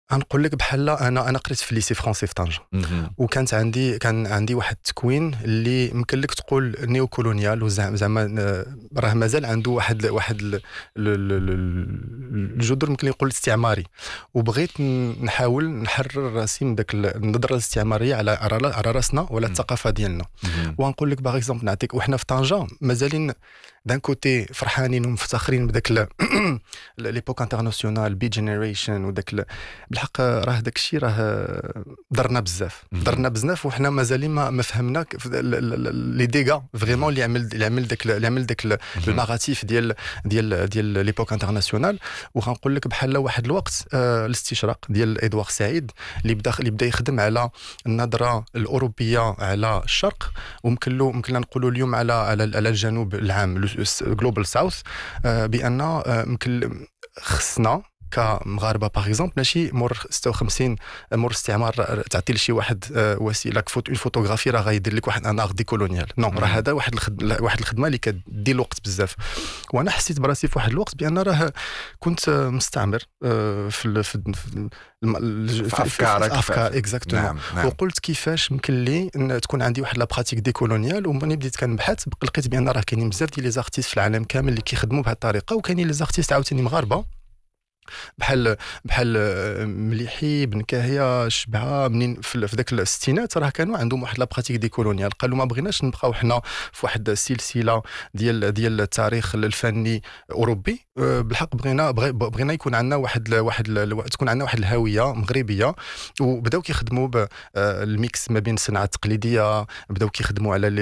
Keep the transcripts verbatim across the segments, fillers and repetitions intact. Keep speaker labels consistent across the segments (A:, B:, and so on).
A: غنقول لك بحال انا انا قريت في ليسي فرونسي في طنجة، وكانت عندي كان عندي واحد التكوين اللي يمكن لك تقول نيو كولونيال، وزعما راه مازال عنده واحد واحد الجذور يمكن يقول استعماري، وبغيت نحاول نحرر راسي من داك النظره الاستعماريه على على راسنا ولا الثقافه ديالنا. وغنقول لك باغ اكزومبل نعطيك، وحنا في طنجة مازالين دان كوتي فرحانين ومفتخرين بداك ليبوك انترناسيونال بي جينيريشن، وداك بالحق راه داك الشيء راه ضرنا بزاف ضرنا بزاف وحنا مازالين ما, ما فهمنا لي ديغا فريمون اللي عمل اللي عمل داك اللي عمل داك الناراتيف ديال ديال ديال ليبوك انترناسيونال. وغنقول لك بحال واحد الوقت آه الاستشراق ديال ادوار سعيد اللي بدا اللي بدا يخدم على النظره الاوروبيه على الشرق، وممكن له ممكن نقولوا اليوم على على, على الجنوب العام جلوبال ساوث، بان يمكن خصنا كمغاربه باغ اكزومبل ماشي مور ستة وخمسين مور الاستعمار تعطي لشي واحد وسيله فوت اون فوتوغرافي راه غيدير لك واحد ان ارت دي كولونيال. نو راه هذا واحد الخدمه واحد الخدمه اللي كدير الوقت بزاف. وانا حسيت براسي في واحد الوقت بان راه كنت مستعمر في في
B: في افكارك
A: افكار اكزاكتومون. نعم. نعم. وقلت كيفاش يمكن لي تكون عندي واحد لا براتيك دي كولونيال، ومني بديت كنبحث لقيت بان راه كاينين بزاف ديال لي زارتيست في العالم كامل اللي كيخدموا بهذه الطريقه، وكاينين لي زارتيست عاوتاني مغاربه بحال بحال مليحي بن كاهيه شبعه منين في ذاك الستينات راه كانوا عندهم واحد لا براتيك دي كولونيال. قالوا ما بغيناش نبقاو حنا في واحد السلسله ديال ديال التاريخ الفني اوروبي، بالحق بغينا بغينا يكون عندنا واحد واحد تكون عندنا واحد الهويه مغربيه. وبداو كيخدموا بالميكس ما بين الصناعه التقليديه، بداو كيخدموا على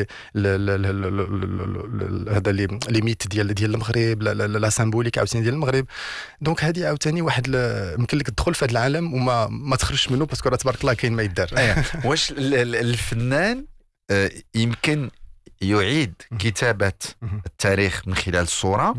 A: هذا لي ميت ديال ديال المغرب، لا سامبوليك عاوتاني ديال المغرب. دونك هذه عاوتاني واحد يمكن لك تدخل في هذا العالم وما ما تخرجش منه باسكو راه تبارك الله كاين ما يدار.
B: واش الفنان يمكن يعيد كتابة التاريخ من خلال الصورة،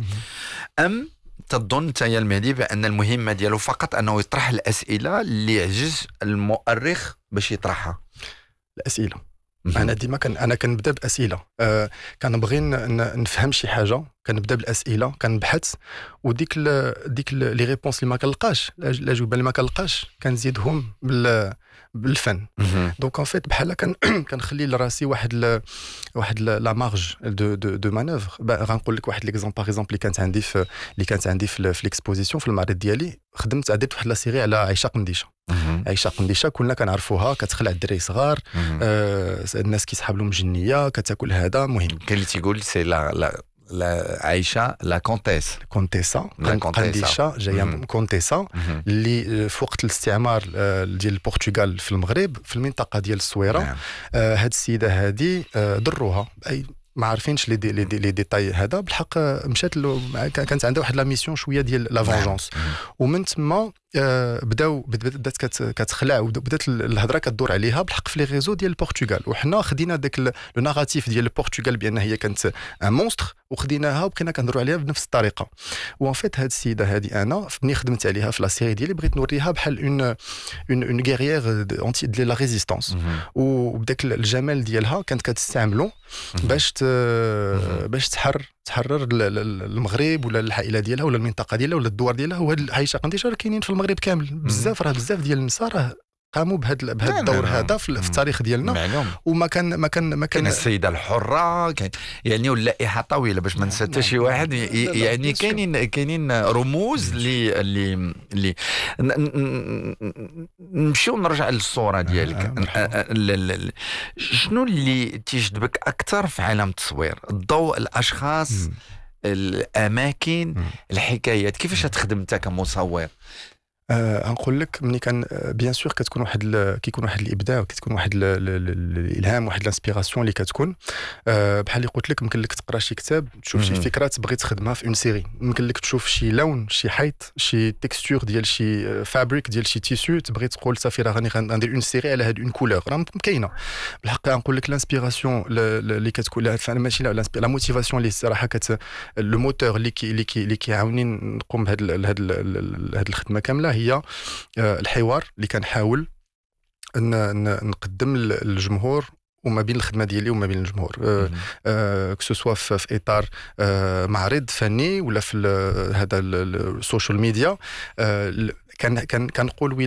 B: أم تظن أنت يا المهدي بأن المهمة ديالو فقط أنه يطرح الأسئلة اللي يعجز المؤرخ باش يطرحها؟
A: الأسئلة انا ديما كان انا كنبدا باسئله، أه كنبغي نفهم شي حاجه كنبدا بالاسئله كنبحث، وديك ال ديك لي ريبونس اللي ما كنلقاش الاجوبه اللي ما كنلقاش كنزيدهم بال بالفن. دونك ان فيت بحال كان كنخلي لراسي واحد ل... واحد لا مارج دو دو دو مانوفر. غنقول لك واحد ليكزامبل باغ اكزومبل اللي كانت عندي في اللي كانت عندي في, في ليكسبوزيسيون في المعرض ديالي. خدمت درت واحد لا سيري على عائشه قنديشه. عائشه قنديشه كلنا كنعرفوها كتخلع الدراري صغار، آه الناس كيسحب لهم جنيه كتاكل هذا مهم.
B: كاين اللي تيقول سي لا لا لا عايشه لا كونتيس
A: كونتيسا قنديشه جايه كونتيسا اللي في وقت الاستعمار ديال البرتغال في المغرب في المنطقه ديال الصويره. نعم. آه هاد السيده هذه آه ضروها اي ما عارفينش لي دي لي, دي لي ديتاي هذا. بالحق مشات كانت عندها واحد لا ميسيون شويه ديال لا فونجونس. ومن تما آه بداو بدات كتخلع وبدات الهضره كتدور عليها بالحق في لي ريزو ديال البرتغال. وحنا خدينا داك لو ناراتيف ديال البرتغال بان هي كانت ان مونستر وخديناها وبقينا كنهضروا عليها بنفس الطريقه. وان فيت هاد السيده هذه انا ملي خدمت عليها في لا سيري ديالي بغيت نوريها بحال اون اون اون غيريير انتي دي لا ريزيستانس، وبداك الجمال ديالها كانت كتستعملو باش باش تحرر تحرر المغرب ولا العائله ديالها ولا المنطقه ديالها ولا الدوار ديالها. وهاد عائشه قنديشه راه كاينين في المغرب كامل بزاف، راه بزاف ديال النساء راه قاموا بهذا بهذا الدور هذا في التاريخ ديالنا معلوم. وما كان ما كان ما كان
B: السيده الحره كان يعني واللائحه طويله باش ما نسى حتى شي واحد يعني كاينين كاينين رموز اللي اللي اللي نمشيو نرجع للصوره ديالك. شنو اللي تيجذبك اكثر في عالم التصوير؟ الضوء، الاشخاص، الاماكن، الحكايات؟ كيفاش تخدم انت كمصور؟
A: أه نقول لك ملي كان بيان سور كتكون واحد كيكون واحد الابداع وكتكون واحد الالهام واحد الانسبيراسيون اللي كتكون أه بحال اللي قلت لك يمكن لك تقرا شي كتاب تشوف شي فكره تبغي تخدمها في اون سيري، يمكن لك تشوف شي لون شي حيط شي تكستور ديال شي فابريك ديال شي تيسو تبغي تقول صافي راه غادي غندير اون سيري على هاد اون كولور راه كاينه. بالحق نقول لك الانسبيراسيون اللي كتكون ماشي لا لا موتيفاسيون اللي صراحه كت لو موتور اللي كي اللي كيعاوني نقوم بهاد هاد هاد الخدمه كامله هي الحوار اللي كنحاول نقدم للجمهور وما بين الخدمه ديالي وما بين الجمهور، كو سوا في اطار معرض فني ولا في هذا السوشيال ميديا. كان كنقول